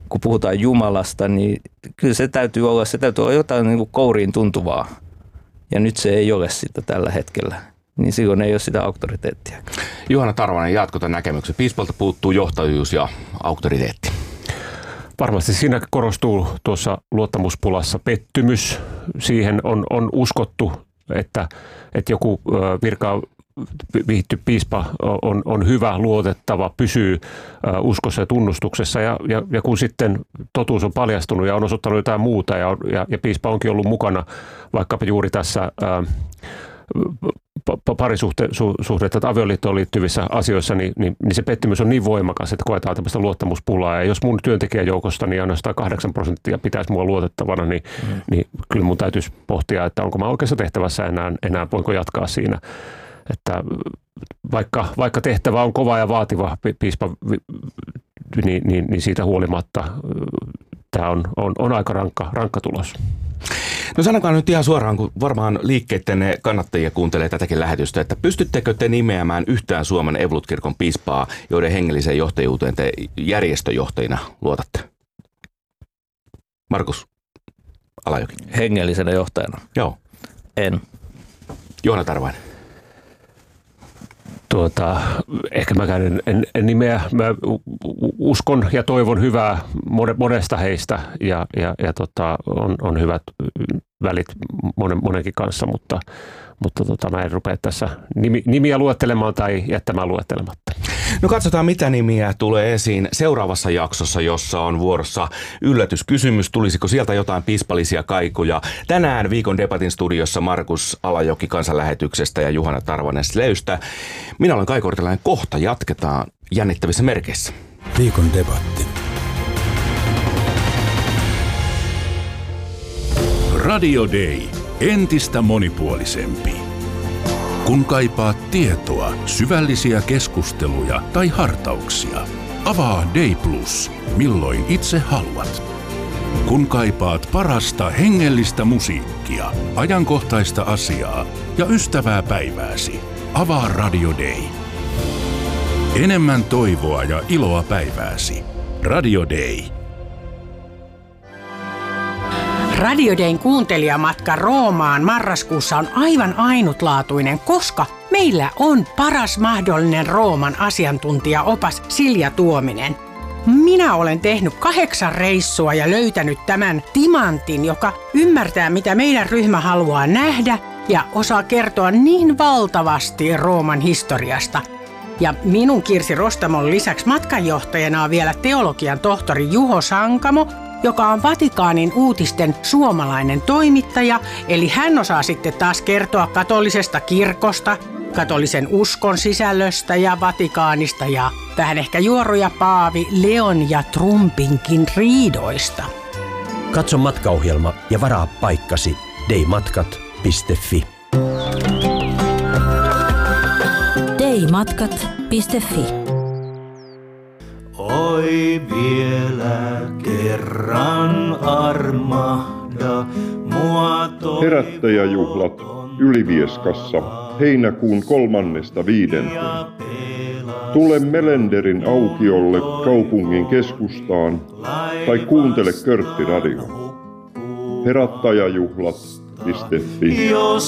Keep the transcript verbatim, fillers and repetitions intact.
kun puhutaan Jumalasta, niin kyllä se täytyy olla, se täytyy olla jotain niin kuin kouriin tuntuvaa. Ja nyt se ei ole sitä tällä hetkellä. Niin silloin ei ole sitä auktoriteettia. Juhana Tarvanen, jatko tämän näkemyksen. Piispalta puuttuu johtajuus ja auktoriteetti. Varmasti siinä korostuu tuossa luottamuspulassa pettymys. Siihen on, on uskottu, että, että joku virka vihitty piispa on, on hyvä, luotettava, pysyy uskossa ja tunnustuksessa. Ja, ja, ja kun sitten totuus on paljastunut ja on osoittanut jotain muuta ja, ja, ja piispa onkin ollut mukana vaikkapa juuri tässä ää, parisuhteita tai avioliittoon liittyvissä asioissa, niin, niin, niin se pettymys on niin voimakas, että koetaan tämmöistä luottamuspulaa. Ja jos mun työntekijäjoukosta niin ainoastaan kahdeksan prosenttia pitäisi mua luotettavana, niin, mm. niin kyllä mun täytyisi pohtia, että onko mä oikeassa tehtävässä enää, enää voinko jatkaa siinä. Että vaikka, vaikka tehtävä on kova ja vaativa piispa, niin, niin, niin siitä huolimatta tämä on, on, on aika rankka, rankka tulos. No sanokaa nyt ihan suoraan, kun varmaan liikkeiden kannattajia kuuntelee tätäkin lähetystä, että pystyttekö te nimeämään yhtään Suomen Evolut-kirkon piispaa, joiden hengelliseen johtajuuteen te järjestöjohtajina luotatte? Markus Alajoki. Hengellisenä johtajana? Joo. En. Juhana Tarvainen. Tuota, ehkä mäkään en, en, en nimeä. Mä uskon ja toivon hyvää monesta heistä ja, ja, ja tota, on, on hyvät välit monen, monenkin kanssa, mutta, mutta tota, mä en rupea tässä nimi, nimiä luettelemaan tai jättämään luettelematta. No katsotaan, mitä nimiä tulee esiin seuraavassa jaksossa, jossa on vuorossa yllätyskysymys. Tulisiko sieltä jotain piispallisia kaikuja? Tänään Viikon debatin studiossa Markus Alajoki Kansanlähetyksestä ja Juhana Tarvanen Sleystä. Minä olen Kai Kortelainen. Kohta jatketaan jännittävissä merkeissä. Viikon debatti. Radio Day. Entistä monipuolisempi. Kun kaipaat tietoa, syvällisiä keskusteluja tai hartauksia, avaa Day Plus, milloin itse haluat. Kun kaipaat parasta hengellistä musiikkia, ajankohtaista asiaa ja ystävää päivääsi, avaa Radio Day. Enemmän toivoa ja iloa päivääsi. Radio Day. Radio Dayn kuuntelijamatka Roomaan marraskuussa on aivan ainutlaatuinen, koska meillä on paras mahdollinen Rooman asiantuntijaopas Silja Tuominen. Minä olen tehnyt kahdeksan reissua ja löytänyt tämän timantin, joka ymmärtää, mitä meidän ryhmä haluaa nähdä ja osaa kertoa niin valtavasti Rooman historiasta. Ja minun Kirsi Rostamon lisäksi matkanjohtajana on vielä teologian tohtori Juho Sankamo, joka on Vatikaanin uutisten suomalainen toimittaja, eli hän osaa sitten taas kertoa katolisesta kirkosta, katolisen uskon sisällöstä ja Vatikaanista ja vähän ehkä juoruja Paavi Leon ja Trumpinkin riidoista. Katso matkaohjelma ja varaa paikkasi daymatkat piste fi. daymatkat piste fi. Oi vielä kerran armahda mua toi. Herättäjäjuhlat Ylivieskassa heinäkuun kolmannesta viidenteen. Tule Melenderin aukiolle kaupungin keskustaan tai kuuntele Körtti Radio. Herättäjäjuhlat piste fi.